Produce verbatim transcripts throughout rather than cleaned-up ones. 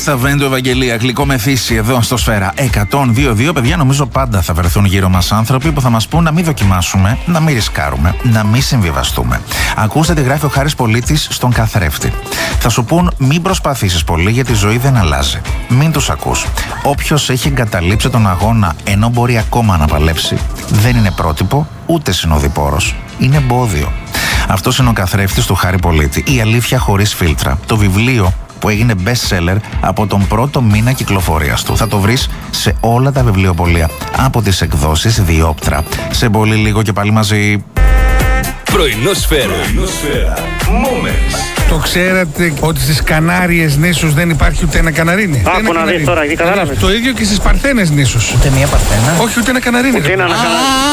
Σταβέντου Ευαγγελία, γλυκό μεθύσι εδώ στο Σφαίρα εκατόν δύο δύο. Παιδιά, νομίζω πάντα θα βρεθούν γύρω μας άνθρωποι που θα μας πούν να μην δοκιμάσουμε, να μην ρισκάρουμε, να μην συμβιβαστούμε. Ακούστε τι γράφει ο Χάρης Πολίτης στον Καθρέφτη. Θα σου πούν μην προσπαθήσεις πολύ γιατί η ζωή δεν αλλάζει. Μην τους ακούς. Όποιος έχει εγκαταλείψει τον αγώνα ενώ μπορεί ακόμα να παλέψει, δεν είναι πρότυπο ούτε συνοδοιπόρος. Είναι εμπόδιο. Αυτός είναι ο Καθρέφτης του Χάρη Πολίτη. Η αλήθεια χωρίς φίλτρα. Το βιβλίο που έγινε best seller από τον πρώτο μήνα κυκλοφορίας του. Θα το βρεις σε όλα τα βιβλιοπωλεία από τις εκδόσεις Διόπτρα. Σε πολύ λίγο και πάλι μαζί. Πρωινό Σφαίρα. Moments. Το ξέρατε ότι στις Κανάριες νήσους δεν υπάρχει ούτε ένα καναρίνι? Άκου να δεις τώρα, γιατί κατάλαβες. Το ίδιο και στις Παρθένες νήσους. Ούτε μία Παρθένα. Όχι, ούτε ένα καναρίνι. Ούτε ένα καναρίνι.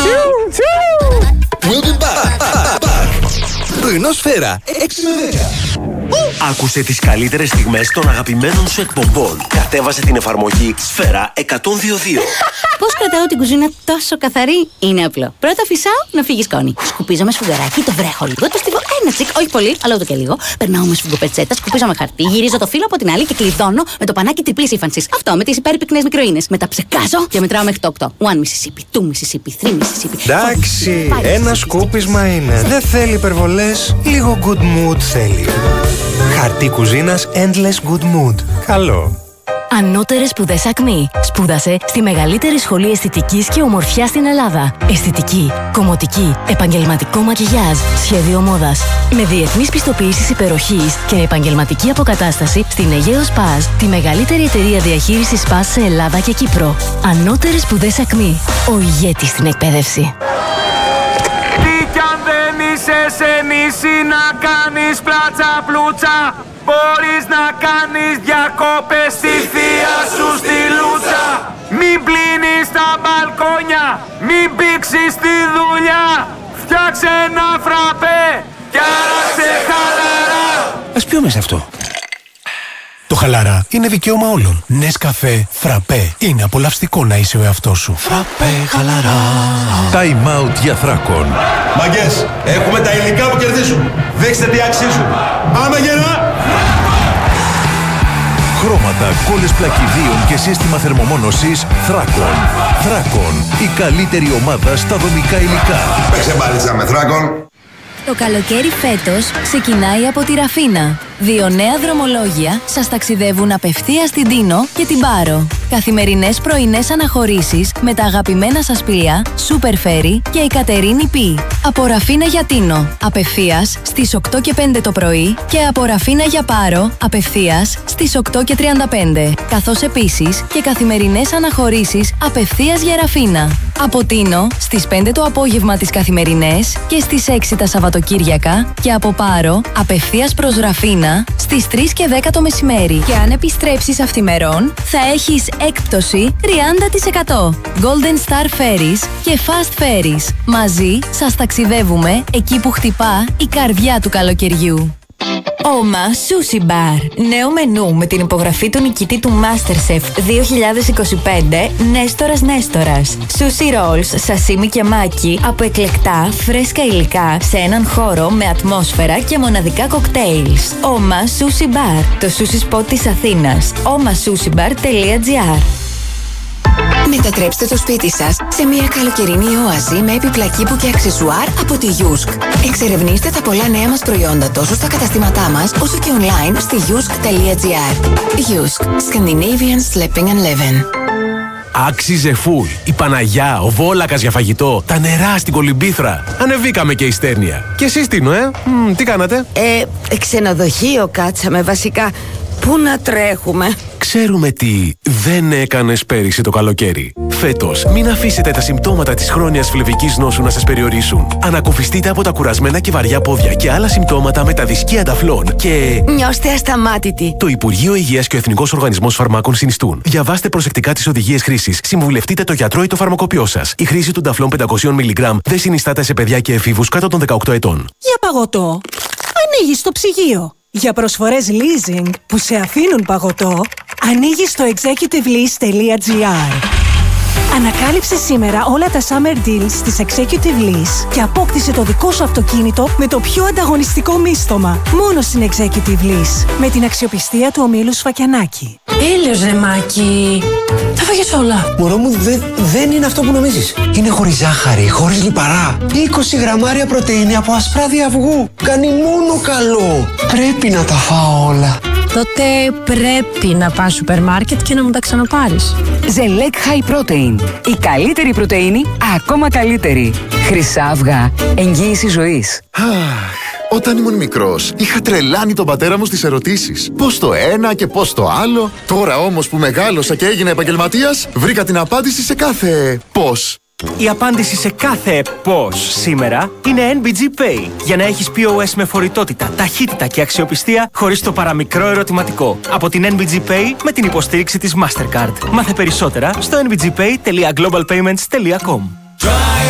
We'll be back. Πρωινό Σφαίρα έξι με δέκα. Άκουσε τις καλύτερες στιγμές των αγαπημένων σου εκπομπών. Κατέβασε την εφαρμογή Σφαίρα εκατόν δύο δύο. Πώς κρατάω την κουζίνα τόσο καθαρή? Είναι απλό. Πρώτα φυσάω να φύγει σκόνη. Σκουπίζω με σφουγγαράκι, το βρέχω λίγο, το στίβω ένα τσικ, όχι πολύ, αλλά ούτε και λίγο. Περνάω με σφουγγοπετσέτα, σκουπίζω με χαρτί, γυρίζω το φύλλο από την άλλη και κλειδώνω με το πανάκι τριπλής ύφανσης. Αυτό με τις υπέρπυκνες μικροίνες. Μετά ψεκάζω και μετράω μέχρι το οκτώ. One Mississippi, two Mississippi, three Mississippi. Εντάξει, ένα σκούπισμα είναι. Δεν θέλει υπερβολές, λίγο good mood θέλει. Χαρτί κουζίνας Endless Good Mood. Καλό. Ανώτερες σπουδές Ακμή. Σπούδασε στη μεγαλύτερη σχολή αισθητικής και ομορφιάς στην Ελλάδα. Αισθητική, κομμωτική, επαγγελματικό μακιγιάζ, σχέδιο μόδας. Με διεθνείς πιστοποιήσεις υπεροχής και επαγγελματική αποκατάσταση στην Αιγαίο Σπας, τη μεγαλύτερη εταιρεία διαχείρισης σπας σε Ελλάδα και Κύπρο. Ανώτερες σπουδές Ακμή. Ο ηγέτης στην εκπαίδευση. Τι κι αν δεν είσαι σε νησί να κάνεις πλάτσα πλούτσα, μπορείς να κάνεις διακόπες στη θεία σου στη Λούτσα. Μην πλύνεις τα μπαλκόνια, μην πήξεις τη δουλειά, φτιάξε ένα φραπέ κι άραξε χαλαρά. Ας πιούμε σε αυτό. Το χαλαρά είναι δικαίωμα όλων. Νεσκαφέ, φραπέ. Είναι απολαυστικό να είσαι ο εαυτός σου. Φραπέ, χαλαρά. Time out για Θράκον. Μαγκές, έχουμε τα υλικά που κερδίζουν. Δείξτε τι αξίζουν. Πάμε γερά! Χρώματα, κόλλες πλακιδίων και σύστημα θερμομόνωσης Θράκον. Θράκον, η καλύτερη ομάδα στα δομικά υλικά. Παίξε μπάλιτσα με Θράκον. Το καλοκαίρι φέτος ξεκινάει από τη Ραφίνα. Δύο νέα δρομολόγια σας ταξιδεύουν απευθείας στην Τίνο και την Πάρο. Καθημερινές πρωινές αναχωρήσεις με τα αγαπημένα σας πλοία Super Ferry και η Κατερίνη Πι. Από Ραφίνα για Τίνο, απευθείας στις οκτώ και πέντε το πρωί και από Ραφίνα για Πάρο, απευθείας στις οκτώ και τριάντα πέντε. Καθώς επίσης και καθημερινές αναχωρήσεις απευθείας για Ραφίνα. Από Τίνο στις πέντε το απόγευμα τις καθημερινές και στις έξι τα Σαββατοκύριακα και από Πάρο απευθείας προς Ραφίνα στις τρεις και δέκα το μεσημέρι. Και αν επιστρέψεις αυθημερών θα έχεις έκπτωση τριάντα τοις εκατό. Golden Star Ferries και Fast Ferries. Μαζί σας ταξιδεύουμε εκεί που χτυπά η καρδιά του καλοκαιριού. Oma Sushi Bar. Νέο μενού με την υπογραφή του νικητή του MasterChef δύο χιλιάδες είκοσι πέντε, Νέστορας Νέστορας. Sushi Rolls, σασίμι και μάκι από εκλεκτά, φρέσκα υλικά σε έναν χώρο με ατμόσφαιρα και μοναδικά κοκτέιλς. Oma Sushi Bar. Το sushi spot της Αθήνας. oma sushi bar τελεία gr. Μετατρέψτε το σπίτι σας σε μια καλοκαιρινή όαση με επιπλακή που και αξεσουάρ από τη Yusk. Εξερευνήστε τα πολλά νέα μας προϊόντα τόσο στα καταστήματά μας όσο και online στη yusk τελεία gr. Yusk. Scandinavian Sleeping and Living. Άξιζε φουλ. Η Παναγιά, ο Βόλακας για φαγητό, τα νερά στην Κολυμπήθρα. Ανεβήκαμε και η Στέρνια. Και εσείς Τίνο, ε? Μ, τι κάνατε? Ε, ξενοδοχείο κάτσαμε βασικά. Πού να τρέχουμε? Ξέρουμε τι δεν έκανες πέρυσι το καλοκαίρι. Φέτος, μην αφήσετε τα συμπτώματα της χρόνιας φλεβικής νόσου να σας περιορίσουν. Ανακουφιστείτε από τα κουρασμένα και βαριά πόδια και άλλα συμπτώματα με τα δυσκεία ταφλών και... Νιώστε ασταμάτητοι. Το Υπουργείο Υγείας και ο Εθνικός Οργανισμός Φαρμάκων συνιστούν. Διαβάστε προσεκτικά τις οδηγίες χρήσης. Συμβουλευτείτε το γιατρό ή το φαρμακοποιό σας. Η χρήση του ταφλών πεντακόσια μιλιγκράμμ δεν συνιστάται σε παιδιά και εφήβους κάτω των δεκαοκτώ ετών. Για παγωτό, ανοίγεις το ψυγείο. Για προσφορές leasing που σε αφήνουν παγωτό, ανοίγεις το executive lease τελεία gr. Ανακάλυψε σήμερα όλα τα summer deals της Executive Lease και απόκτησε το δικό σου αυτοκίνητο με το πιο ανταγωνιστικό μίστομα. Μόνο στην Executive Lease, με την αξιοπιστία του ομίλου Σφακιανάκη. Έλεος ρε Μάκη. Τα φάγες όλα. Μωρό μου, δε, δεν είναι αυτό που νομίζεις. Είναι χωρίς ζάχαρη, χωρίς λιπαρά. είκοσι γραμμάρια πρωτεΐνη από ασπράδι αυγού. Κάνει μόνο καλό. Πρέπει να τα φάω όλα. Τότε πρέπει να πας σούπερ μάρκετ και να μου τα ξαναπάρεις. Ζελέκ High Protein. Η καλύτερη πρωτεΐνη, ακόμα καλύτερη. Χρυσά αυγά. Εγγύηση ζωής. Όταν ήμουν μικρός, είχα τρελάνει τον πατέρα μου στις ερωτήσεις. Πώς το ένα και πώς το άλλο. Τώρα όμως που μεγάλωσα και έγινα επαγγελματίας, βρήκα την απάντηση σε κάθε πώς. Η απάντηση σε κάθε πώς σήμερα είναι εν μπι τζι Pay. Για να έχεις πι ο ες με φορητότητα, ταχύτητα και αξιοπιστία χωρίς το παραμικρό ερωτηματικό. Από την εν μπι τζι Pay με την υποστήριξη της Mastercard. Μάθε περισσότερα στο εν μπι τζι pay τελεία global payments τελεία com.